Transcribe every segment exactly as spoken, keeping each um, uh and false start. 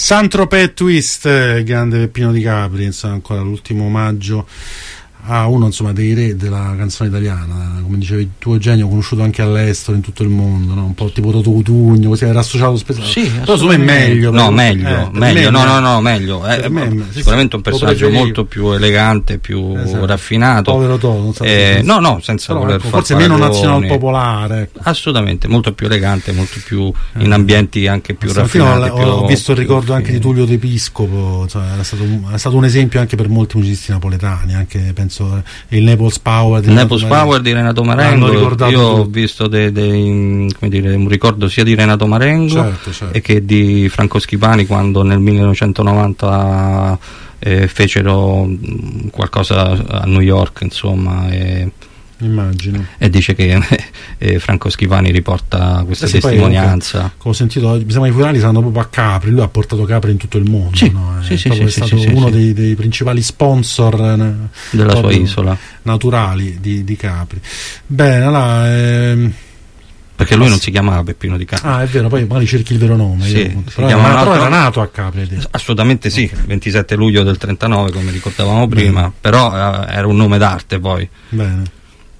Saint-Tropez Twist, grande Peppino Di Capri, insomma, ancora l'ultimo omaggio a uno, insomma, dei re della canzone italiana, come dicevi tu Eugenio, conosciuto anche all'estero, in tutto il mondo, no? Un po' tipo Toto Cutugno, così era associato spesso. Sì, però secondo me è meglio. No, però, meglio, eh, meglio, me, no, no, no, meglio. È, me, sicuramente un personaggio molto più elegante, più esatto. raffinato. Povero Toto, non so eh, no, no, senza però, voler ecco, far forse paragoni. Meno nazional popolare. Ecco. Assolutamente, molto più elegante, molto più eh. in ambienti anche più raffinati. Ho, più, ho visto il ricordo più, anche di Tullio D'Episcopo, cioè, era, stato un, era stato un esempio anche per molti musicisti napoletani, anche penso il Naples Power di Naples Power di Renato Marengo. Io tutti. ho visto de, de, come dire, un ricordo sia di Renato Marengo certo, certo. e che di Franco Schipani, quando nel millenovecentonovanta eh, fecero qualcosa a New York, insomma, e immagino, e dice che eh, Franco Schipani riporta questa eh sì, testimonianza. Poi, come ho sentito, mi sembra che i funerali saranno proprio a Capri, lui ha portato Capri in tutto il mondo, sì, no? È, sì, sì, sì, è sì, stato sì, uno sì, dei, dei principali sponsor della sua isola naturali di, di Capri. Bene, allora ehm, perché lui non si chiamava Peppino Di Capri. Ah, è vero, poi magari cerchi il vero nome. Sì, io, si però, chiama era, altro... però era nato a Capri. Assolutamente sì, okay. ventisette luglio del trentanove, come ricordavamo prima, bene. Però eh, era un nome d'arte poi. Bene.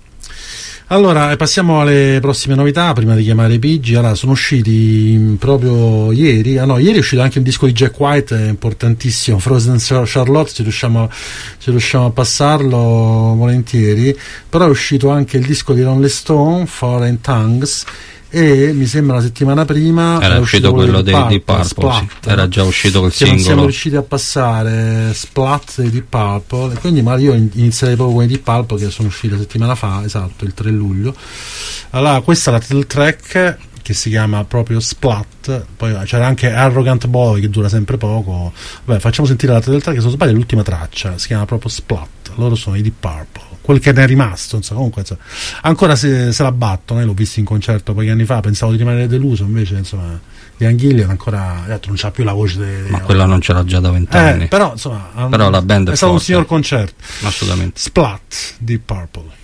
Allora, passiamo alle prossime novità, prima di chiamare Pigi. Allora, sono usciti proprio ieri, ah no, ieri è uscito anche un disco di Jack White, importantissimo, Frozen Charlotte, se riusciamo, se riusciamo a passarlo volentieri, però è uscito anche il disco di Rolling Stone, Foreign Tongues, e mi sembra la settimana prima era uscito quello dei Deep Purple, sì. Era già uscito col singolo. Non siamo riusciti a passare Splat dei Deep Purple, e quindi ma io inizierei proprio con i Deep Purple che sono usciti la settimana fa, esatto, il tre luglio. Allora, questa è la title track che si chiama proprio Splat, poi c'era anche Arrogant Boy che dura sempre poco. Vabbè, facciamo sentire la title track, che se non sbaglio è l'ultima traccia, si chiama proprio Splat, loro sono i Deep Purple, quel che ne è rimasto, insomma, comunque insomma, ancora se, se la battono. Io l'ho visto in concerto pochi anni fa, pensavo di rimanere deluso, invece insomma Ian Gillan ancora non c'ha più la voce de, ma de, quella non ce l'ha già da vent'anni, eh, però insomma però la band è, è stato forte. Un signor concerto, assolutamente. Splat, Deep Purple.